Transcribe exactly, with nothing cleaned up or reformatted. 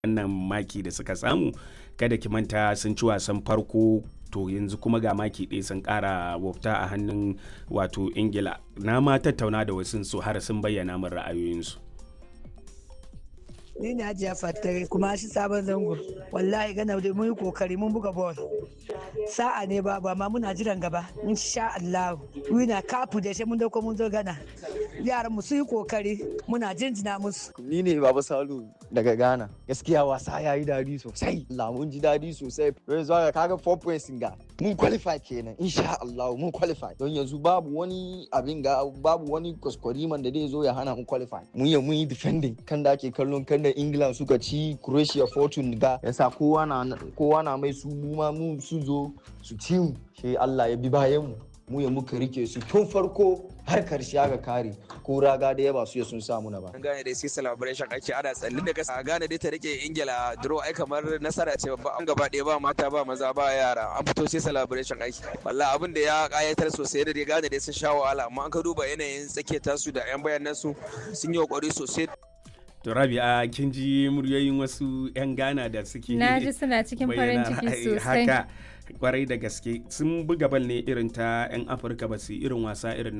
wannan maki da suka samu. Kada ki manta sun ci wasan farko, to yanzu kuma ga maki ɗaya sun ƙara wafta a hannun wato Ingila. Na ma tattauna da wasu su har sun bayyana min ra'ayoyinsu. Ni ne Hajiya Fattare kuma shi sabon zango. Wallahi gana da mun yi kokari mun buga ball. Sa'a ne ba ba ma muna jiran gaba. Insha Allah. Wina kafu da shi mun dauko mun zo gana. Yaran mu su yi kokari muna jinjina musu. Ni ne Baba Salu daga Ghana. Gaskiya wasa ya yi dadi sosai. Allah mun ji dadi sosai. Yanzu ga kaga four points ga. Mun qualify kenan. Insha Allah mun qualify. Don yanzu babu wani abin ga babu wani kuskuriman da zai zo ya hana mu qualify. Mun yi mun yi defending kan da ake kallon kan da England suka ci Croatia fortune ga. Yasa kowa na kowa na mai su mu ma mu su zo su ci mu. Sai Allah ya bi bayan mu. Mu ya muka rike su tun farko har karshe aka kare ko raga da yaba su ya sun samu na ba. An gane dai sai celebration ake ana tsallin da kasa. Gane dai ta rike Ingila draw ai kamar nasara ce babba. An gaba ɗaya ba mata ba maza ba yara. An fito sai celebration aiki. Wallahi abin da ya kayatar sosai da dai gane dai sun sha wahala amma an ka duba yanayin tsakiyar tasu da yan bayanan su sun yi kokari sosai. To Rabi'a kin ji muryoyin wasu 'yan Ghana da suke na ji suna cikin farin ciki sosai haka kwarai da gaske sun buga bal ne irin ta 'yan Afirka ba su irin wasa irin